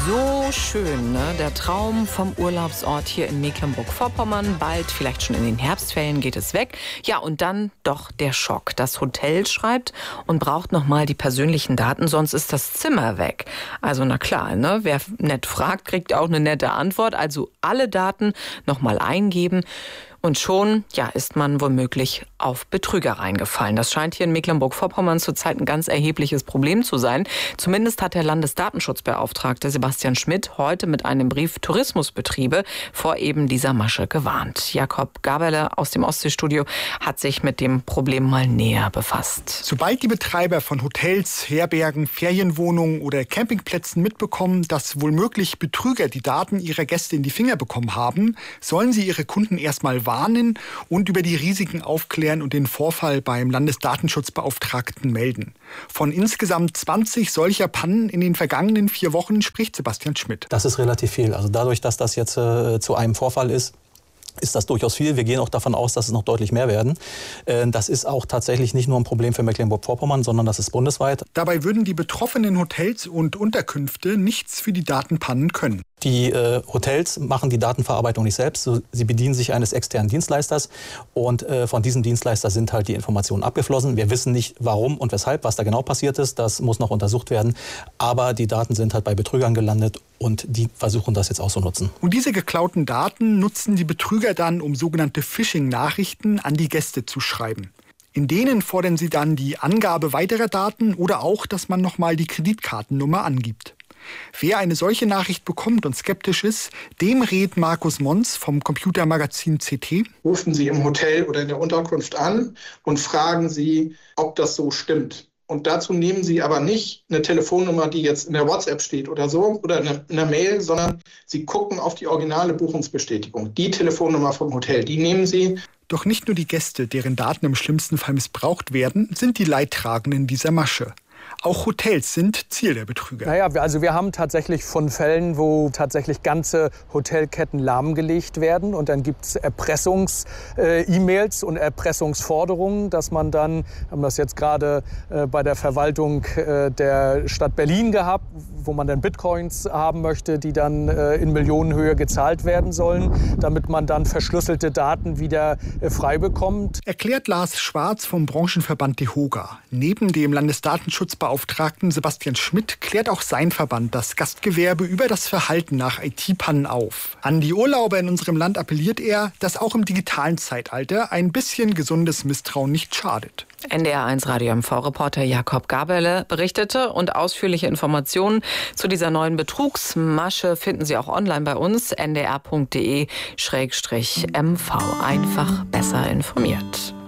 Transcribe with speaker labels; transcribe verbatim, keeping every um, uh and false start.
Speaker 1: So schön, ne? Der Traum vom Urlaubsort hier in Mecklenburg-Vorpommern. Bald, vielleicht schon in den Herbstferien, geht es weg. Ja, und dann doch der Schock. Das Hotel schreibt und braucht nochmal die persönlichen Daten, sonst ist das Zimmer weg. Also na klar, ne? Wer nett fragt, kriegt auch eine nette Antwort. Also alle Daten nochmal eingeben. Und schon, ja, ist man womöglich auf Betrüger reingefallen. Das scheint hier in Mecklenburg-Vorpommern zurzeit ein ganz erhebliches Problem zu sein. Zumindest hat der Landesdatenschutzbeauftragte Sebastian Schmidt heute mit einem Brief Tourismusbetriebe vor eben dieser Masche gewarnt. Jakob Gaberle aus dem Ostseestudio hat sich mit dem Problem mal näher befasst.
Speaker 2: Sobald die Betreiber von Hotels, Herbergen, Ferienwohnungen oder Campingplätzen mitbekommen, dass womöglich Betrüger die Daten ihrer Gäste in die Finger bekommen haben, sollen sie ihre Kunden erstmal warnen und über die Risiken aufklären und den Vorfall beim Landesdatenschutzbeauftragten melden. Von insgesamt zwanzig solcher Pannen in den vergangenen vier Wochen spricht Sebastian Schmidt.
Speaker 3: Das ist relativ viel. Also dadurch, dass das jetzt äh, zu einem Vorfall ist, ist das durchaus viel. Wir gehen auch davon aus, dass es noch deutlich mehr werden. Äh, das ist auch tatsächlich nicht nur ein Problem für Mecklenburg-Vorpommern, sondern das ist bundesweit.
Speaker 2: Dabei würden die betroffenen Hotels und Unterkünfte nichts für die Datenpannen können.
Speaker 3: Die äh, Hotels machen die Datenverarbeitung nicht selbst. Sie bedienen sich eines externen Dienstleisters und äh, von diesem Dienstleister sind halt die Informationen abgeflossen. Wir wissen nicht, warum und weshalb, was da genau passiert ist. Das muss noch untersucht werden. Aber die Daten sind halt bei Betrügern gelandet und die versuchen das jetzt auch zu nutzen.
Speaker 2: Und diese geklauten Daten nutzen die Betrüger dann, um sogenannte Phishing-Nachrichten an die Gäste zu schreiben. In denen fordern sie dann die Angabe weiterer Daten oder auch, dass man nochmal die Kreditkartennummer angibt. Wer eine solche Nachricht bekommt und skeptisch ist, dem rät Markus Mons vom Computermagazin C T.
Speaker 4: Rufen Sie im Hotel oder in der Unterkunft an und fragen Sie, ob das so stimmt. Und dazu nehmen Sie aber nicht eine Telefonnummer, die jetzt in der WhatsApp steht oder so, oder in einer Mail, sondern Sie gucken auf die originale Buchungsbestätigung. Die Telefonnummer vom Hotel, die nehmen Sie.
Speaker 2: Doch nicht nur die Gäste, deren Daten im schlimmsten Fall missbraucht werden, sind die Leidtragenden dieser Masche. Auch Hotels sind Ziel der Betrüger.
Speaker 5: Naja, also wir haben tatsächlich von Fällen, wo tatsächlich ganze Hotelketten lahmgelegt werden. Und dann gibt es Erpressungs-E-Mails und Erpressungsforderungen, dass man dann, wir haben das jetzt gerade äh, bei der Verwaltung äh, der Stadt Berlin gehabt, wo man dann Bitcoins haben möchte, die dann äh, in Millionenhöhe gezahlt werden sollen, damit man dann verschlüsselte Daten wieder äh, frei bekommt.
Speaker 2: Erklärt Lars Schwarz vom Branchenverband DEHOGA. Neben dem Landesdatenschutzbeauftragten Sebastian Schmidt klärt auch sein Verband das Gastgewerbe über das Verhalten nach I T-Pannen auf. An die Urlauber in unserem Land appelliert er, dass auch im digitalen Zeitalter ein bisschen gesundes Misstrauen nicht schadet.
Speaker 1: N D R eins Radio M V-Reporter Jakob Gaberle berichtete und ausführliche Informationen zu dieser neuen Betrugsmasche finden Sie auch online bei uns, n d r punkt d e slash m v. Einfach besser informiert.